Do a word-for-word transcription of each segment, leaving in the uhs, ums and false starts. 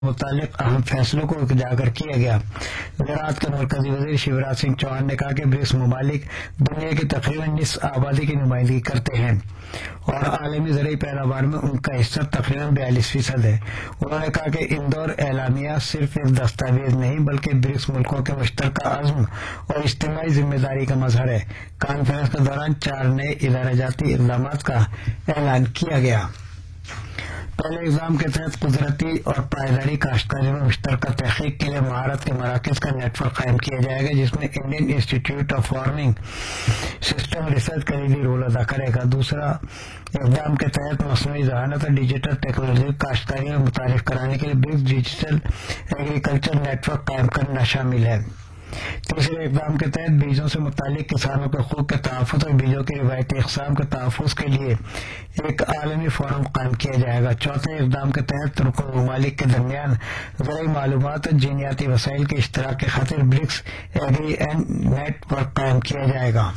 متعلق اہم فیصلوں کو اجاگر کیا گیا۔ زراعت کے مرکزی وزیر شیوراج سنگھ چوہان نے کہا کہ برکس ممالک دنیا کی تقریباً نصف آبادی کی نمائندگی کرتے ہیں اور عالمی زرعی پیداوار میں ان کا حصہ تقریباً بیالیس فیصد ہے۔ انہوں نے کہا کہ اندور اعلامیہ صرف ایک دستاویز نہیں بلکہ برکس ملکوں کے مشترکہ عزم اور اجتماعی ذمہ داری کا مظہر ہے۔ کانفرنس کے دوران چار نئے ادارہ جاتی اقدامات کا اعلان کیا گیا۔ پہلے اقدام کے تحت قدرتی اور پائیداری کاشتکاری میں مشترکہ تحقیق کے لیے مہارت کے مراکز کا نیٹ ورک قائم کیا جائے گا، جس میں انڈین انسٹی ٹیوٹ آف فارمنگ سسٹم ریسرچ کلیدی رول ادا کرے گا۔ دوسرا اقدام کے تحت مصنوعی ذہانت اور ڈیجیٹل ٹیکنالوجی کاشتکاری میں متعارف کرانے کے لیے BRICS digital agriculture net work قائم کرنا شامل ہے۔ تیسرے اقدام کے تحت بیجوں سے متعلق کسانوں کے حقوق کے تحفظ اور بیجوں کی روایتی اقسام کے تحفظ کے لیے ایک عالمی فورم قائم کیا جائے گا۔ چوتھے اقدام کے تحت رکن ممالک کے درمیان زرعی معلومات اور جینیاتی وسائل کے اشتراک کی خاطر BRICS agree and net work قائم کیا جائے گا۔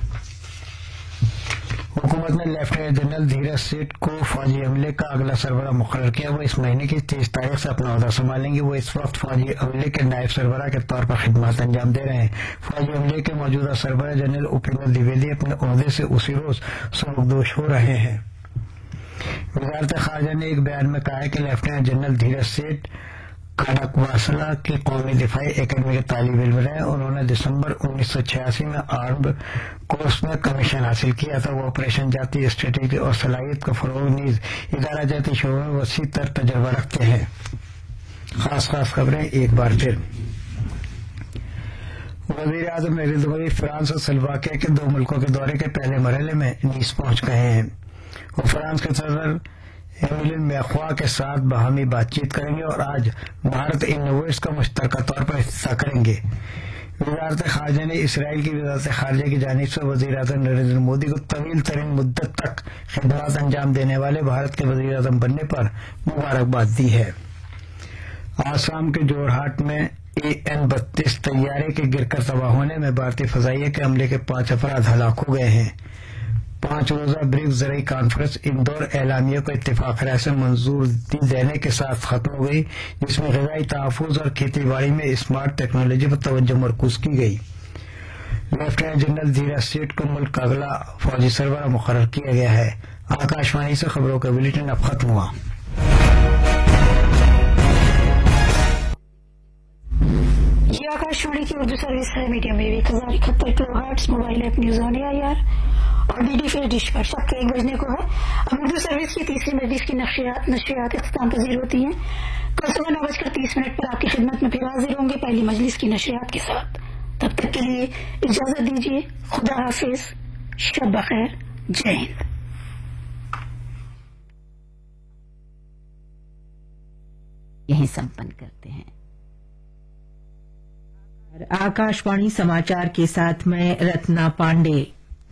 حکومت نے لیفٹیننٹ جنرل دھیرج سیٹھ کو فوجی عملے کا اگلا سربراہ مقرر کیا۔ وہ اس مہینے کی تیس تاریخ سے اپنا عہدہ سنبھالیں گے۔ وہ اس وقت فوجی عملے کے نائب سربراہ کے طور پر خدمات انجام دے رہے ہیں۔ فوجی عملے کے موجودہ سربراہ جنرل اپیندر دیویدی اپنے عہدے سے اسی روز سبکدوش ہو رہے ہیں۔ وزارت خارجہ نے ایک بیان میں کہا ہے کہ لیفٹیننٹ جنرل دھیرج سیٹھ کھڑکواسلہ کی قومی دفاعی اکیڈمی کے طالب علم رہے۔ انہوں نے دسمبر انیس سو چھیاسی میں آرمڈ کورس میں کمیشن حاصل کیا تھا۔ وہ آپریشن جاتی اسٹریٹجی اور صلاحیت کا فروغ نیز ادارہ جاتی شعبوں میں وسیع تر تجربہ رکھتے ہیں۔ خاص خاص خبریں ایک بار پھر۔ وزیر اعظم نریندر مودی فرانس اور سلوواکیہ کے دو ملکوں کے دورے کے پہلے مرحلے میں نیس پہنچ گئے ہیں۔ وہ فرانس کے صدر ایمانوئل میخواں کے ساتھ باہمی بات چیت کریں گے اور آج بھارت انوویٹس کا مشترکہ طور پر افتتاح کریں گے۔ وزارت خارجہ نے اسرائیل کی وزارت خارجہ کی جانب سے وزیر اعظم نریندر مودی کو طویل ترین مدت تک خدمات انجام دینے والے بھارت کے وزیر اعظم بننے پر مبارکباد دی ہے۔ آسام کے جورہاٹ میں اے این بتیس طیارے کے گر کر تباہ ہونے میں بھارتی فضائیہ کے عملے کے پانچ افراد ہلاک ہو گئے ہیں۔ پانچ روزہ برکس زرعی کانفرنس اندور اعلامیہ کو اتفاق رائے سے منظوری دینے کے ساتھ ختم ہو گئی، جس میں غذائی تحفظ اور کھیتی باڑی میں اسمارٹ ٹیکنالوجی پر توجہ مرکوز کی گئی۔ لیفٹیننٹ جنرل دھیرج سیٹھ کو ملک کا اگلا فوجی سربراہ مقرر کیا گیا ہے۔ آکاشوانی سے خبروں کا بلیٹن اب ختم ہوا۔ یہ آکاشوانی کی اردو سروس ہے۔ میڈیم ویو ایک ہزار اکہتر کلو hertz, mobile app news on a I R اور ڈی ڈی فیس ڈش پر سب کے ایک بجنے کو ہے۔ اب اردو سروس کی تیسری مجلس کی نشریات نشریات اختتام پذیر ہوتی ہیں۔ کل صبح نو بج کر تیس منٹ پر آپ کی خدمت میں پھر حاضر ہوں گے پہلی مجلس کی نشریات کے ساتھ۔ تب تک کے لیے اجازت دیجیے، خدا حافظ، شب بخیر، جے ہند۔ یہیں سمپن کرتے ہیں۔ آکاشوانی سماچار کے ساتھ میں رتنا پانڈے۔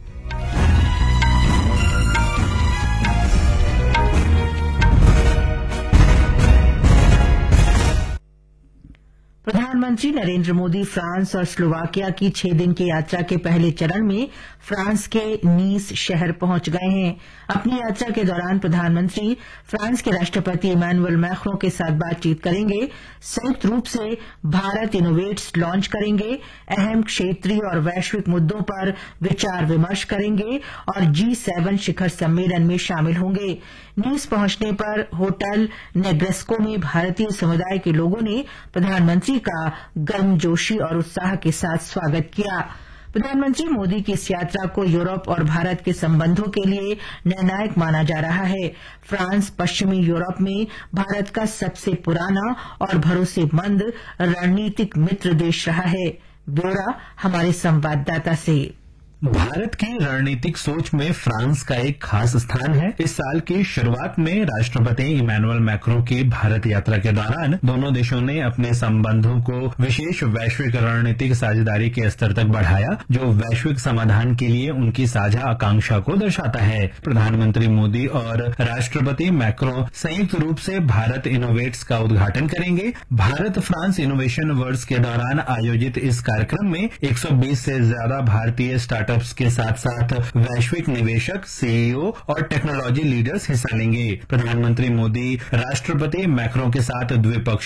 پردھان منتری نریندر مودی فرانس اور سلوواکیہ کی چھ دن کی یاترا کے پہلے چرن میں فرانس کے نیس شہر پہنچ گئے ہیں۔ اپنی یاترا کے دوران پردھان منتری فرانس کے راشٹرپتی ایمانوئل میخواں کے ساتھ بات چیت کریں گے، سنیکت روپ سے بھارت انوویٹس لانچ کریں گے، اہم کھیتری اور ویشوک مدوں پر وچار ومرش کریں گے اور جی سیون شکر سمیلن میں شامل ہوں گے۔ نیس پہنچنے پر ہوٹل نیگریسکو میں بھارتی سمودائے کے لوگوں نے پردھان منتری کا گرم جوشی اور اتساہ کے ساتھ سواگت کیا۔ پردھان منتری مودی کی اس یاترا کو یورپ اور بھارت کے سمبندھوں کے لیے نرنائک مانا جا رہا ہے۔ فرانس پشچمی یورپ میں بھارت کا سب سے پرانا اور بھروسے مند رણنیتک متر دیش رہا ہے۔ بیورا ہمارے سنوادداتا سے۔ بھارت کی رણنیتک سوچ میں فرانس کا ایک خاص استھان ہے۔ اس سال کی شروعات میں راشٹرپتی ایمانوئل میکروں کی بھارت یاترا کے دوران دونوں دیشوں نے اپنے سمبندھوں کو وشیش ویشوک رਣنیتک ساجھیداری کے استر تک بڑھایا، جو ویشوک سمادھان کے لیے ان کی ساجھا آکانکشا کو درشاتا ہے۔ پردھان منتری مودی اور راشٹرپتی میکروں سنیکت روپ سے بھارت انوویٹس کا ادگھاٹن کریں گے۔ بھارت فرانس انوویشن ورڈز کے دوران آیوجت اس کارکرم میں ایک سو بیس سے زیادہ بھارتی اسٹارٹ स्टार्टअप्स के साथ साथ वैश्विक निवेशक, सीईओ और टेक्नोलॉजी लीडर्स हिस्सा लेंगे। प्रधानमंत्री मोदी राष्ट्रपति मैक्रों के साथ द्विपक्षीय